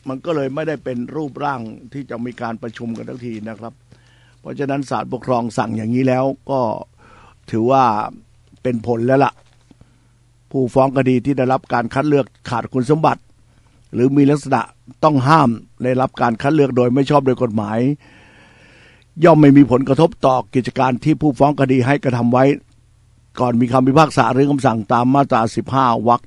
มันก็เลยไม่ได้เป็นรูปร่างที่จะมีการประชุมกันทันทีนะครับเพราะฉะนั้นศาลปกครองสั่งอย่างนี้แล้วก็ถือว่าเป็นผลแล้วล่ะผู้ฟ้องคดีที่ได้รับการคัดเลือกขาดคุณสมบัติหรือมีลักษณะต้องห้ามได้รับการคัดเลือกโดยไม่ชอบโดยกฎหมายย่อมไม่มีผลกระทบต่อกิจการที่ผู้ฟ้องคดีให้กระทำไว้ก่อนมีคำพิพากษาหรือคำสั่งตามมาตรา15 วรรค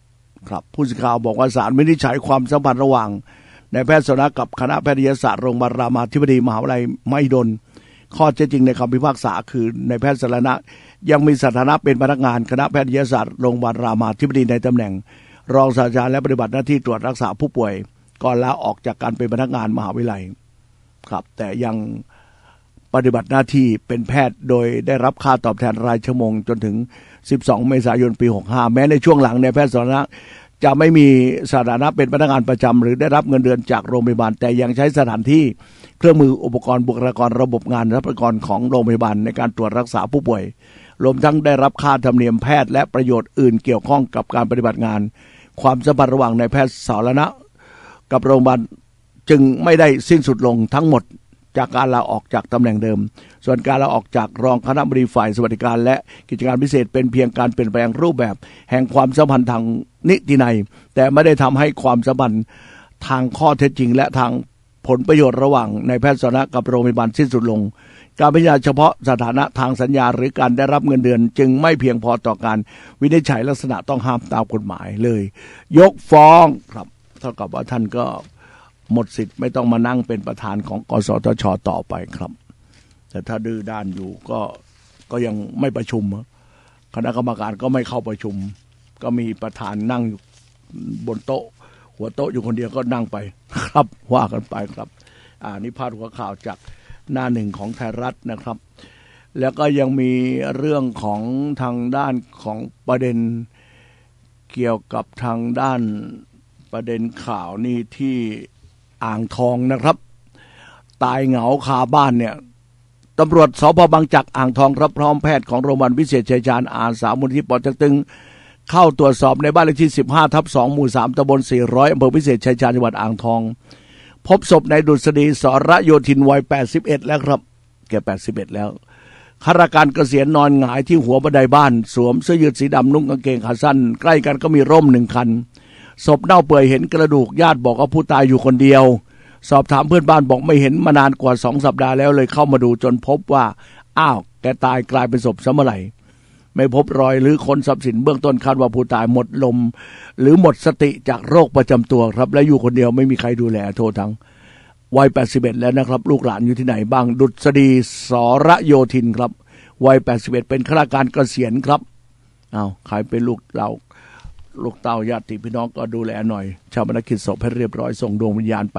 7ครับผู้สื่อข่าวบอกว่าศาลวินิจฉัยความสัมพันธ์ระหว่างนายแพทย์สนะกับคณะแพทยศาสตร์โรงพยาบาลรามาธิบดีมหาวิทยาลัยมหิดลข้อเท็จจริงในคำพิพากษาคือนายแพทย์สนะยังมีสถานะเป็นพนักงานคณะแพทยศาสตร์โรงพยาบาลรามาธิบดีในตำแหน่งรองศาสตราจารย์และปฏิบัติหน้าที่ตรวจรักษาผู้ป่วยก่อนลาออกจากการเป็นพนักงานมหาวิทยาลัยครับแต่ยังปฏิบัติหน้าที่เป็นแพทย์โดยได้รับค่าตอบแทนรายชั่วโมงจนถึง12 เมษายน ปี 65แม้ในช่วงหลังนายแพทย์สนะจะไม่มีสถานะเป็นพนักงานประจำหรือได้รับเงินเดือนจากโรงพยาบาลแต่ยังใช้สถานที่เครื่องมืออุปกรณ์บุคลากรระบบงานและอุปกรณ์ของโรงพยาบาลในการตรวจรักษาผู้ป่วยรวมทั้งได้รับค่าธรรมเนียมแพทย์และประโยชน์อื่นเกี่ยวข้องกับการปฏิบัติงานความสัมพันธ์ระหว่างนายแพทย์สารณะกับโรงพยาบาลจึงไม่ได้สิ้นสุดลงทั้งหมดจากการลาออกจากตำแหน่งเดิมส่วนการลาออกจากรองคณบดีฝ่ายสวัสดิการและกิจการพิเศษเป็นเพียงการเปลี่ยนแปลงรูปแบบแห่งความสัมพันธ์ทางนิตินัยแต่ไม่ได้ทำให้ความสัมพันธ์ทางข้อเท็จจริงและทางผลประโยชน์ระหว่างนายแพทย์สนะกับโรงพยาบาลสิ้นสุดลงการพิจารณาเฉพาะสถานะทางสัญญาหรือการได้รับเงินเดือนจึงไม่เพียงพอต่อการวินิจฉัยลักษณะต้องห้ามตามกฎหมายเลยยกฟ้องครับเท่ากับว่าท่านก็หมดสิทธิ์ไม่ต้องมานั่งเป็นประธานของกสทช.ต่อไปครับแต่ถ้าดื้อด้านอยู่ก็ยังไม่ประชุมคณะกรรมการก็ไม่เข้าประชุมก็มีประธานนั่งอยู่บนโต๊ะหัวโต๊ะอยู่คนเดียวก็นั่งไปครับว่ากันไปครับนี่พาดหัวข่าวจากหน้าหนึ่งของไทยรัฐนะครับแล้วก็ยังมีเรื่องของทางด้านของประเด็นเกี่ยวกับทางด้านประเด็นข่าวนี่ที่อ่างทองนะครับตายเหงาคาบ้านเนี่ยตำรวจสพ.บางจักรอ่างทองรับพร้อมแพทย์ของโรงพยาบาลวิเศษชัยชาญอาสามูลนิธิปอเต็กตึงเข้าตรวจสอบในบ้านเลขที่15/2 หมู่ 3 ตำบล 400 อำเภอวิเศษชัยชาญจังหวัดอ่างทองพบศพนายดุษฎีสรโยธินวัย81แล้วครับแก81แล้วข้าราชการเกษียณนอนหงายที่หัวบันไดบ้านสวมเสื้อยืดสีดำนุ่งกางเกงขาสั้นใกล้กันก็มีร่ม1 คันศพเน่าเปื่อยเห็นกระดูกญาติบอกว่าผู้ตายอยู่คนเดียวสอบถามเพื่อนบ้านบอกไม่เห็นมานานกว่า2 สัปดาห์แล้วเลยเข้ามาดูจนพบว่าอ้าวแกตายกลายเป็นศพซะเมื่อไหร่ไม่พบรอยหรือค้นทรัพย์สินเบื้องต้นคาดว่าผู้ตายหมดลมหรือหมดสติจากโรคประจำตัวครับและอยู่คนเดียวไม่มีใครดูแลโทษทั้งวัย81แล้วนะครับลูกหลานอยู่ที่ไหนบ้างดุษฎีสรโยธินครับวัย81เป็นข้าราชการเกษียณครับใครเป็นลูกเราลูกเต้าญาติพี่น้องก็ดูแลหน่อยชาปนกิจศพให้เรียบร้อยส่งดวงวิญญาณไป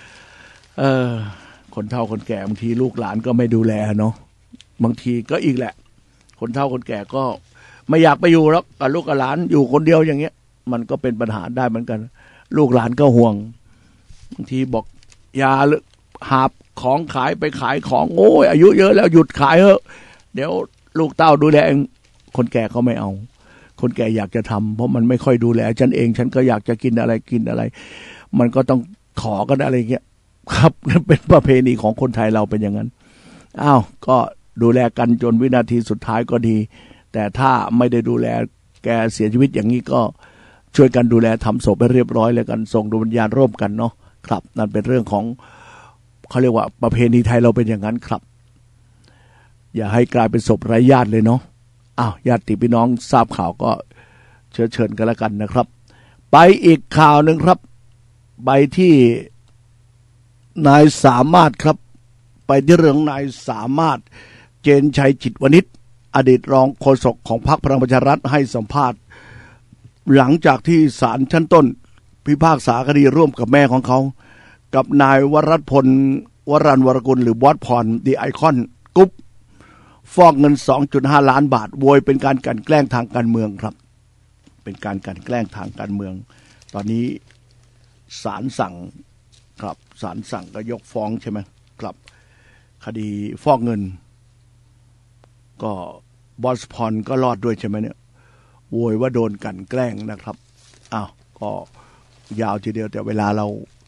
คนเฒ่าคนแก่บางทีลูกหลานก็ไม่ดูแลเนาะบางทีก็อีกแหละคนเฒ่าคนแก่ก็ไม่อยากไปอยู่แล้วกับลูกกับหลานอยู่คนเดียวอย่างเงี้ยมันก็เป็นปัญหาได้เหมือนกันลูกหลานก็ห่วงบางทีบอกอย่าหาบของขายไปขายของโอ้ยอายุเยอะแล้วหยุดขายเถอะเดี๋ยวลูกเต้าดูแลเองคนแก่เขาไม่เอาคนแก่อยากจะทำเพราะมันไม่ค่อยดูแลฉันเองฉันก็อยากจะกินอะไรมันก็ต้องขอกันอะไรเงี้ยครับเป็นประเพณีของคนไทยเราเป็นอย่างนั้นก็ดูแลกันจนวินาทีสุดท้ายก็ดีแต่ถ้าไม่ได้ดูแลแกเสียชีวิตอย่างนี้ก็ช่วยกันดูแลทำศพให้เรียบร้อยแล้วกันส่งดวงวิญญาณร่วมกันเนาะครับนั่นเป็นเรื่องของเขาเรียกว่าประเพณีไทยเราเป็นอย่างนั้นครับอย่าให้กลายเป็นศพไร้ญาติเลยเนาะญาติพี่น้องทราบข่าวก็เชิญกันแล้วกันนะครับไปอีกข่าวหนึ่งครับไปที่นายสามารถครับไปที่เรื่องนายสามารถเจนชัยจิตวณิชอดีตรองโฆษกของพรรคพลังประชารัฐให้สัมภาษณ์หลังจากที่ศาลชั้นต้นพิพากษาคดีร่วมกับแม่ของเขากับนายวรัตพลวรัญวรกุลหรือบอสพรดีไอคอนกรุ๊ปฟอกเงิน 2.5 ล้านบาทโวยเป็นการกลั่นแกล้งทางการเมืองครับเป็นการกลั่นแกล้งทางการเมืองตอนนี้ศาลสั่งครับศาลสั่งก็ยกฟ้องใช่ไหมครับคดีฟอกเงินก็บอสพรก็รอดด้วยใช่ไหมเนี่ยโวยว่าโดนกลั่นแกล้งนะครับก็ยาวทีเดียวแต่เวลาเรา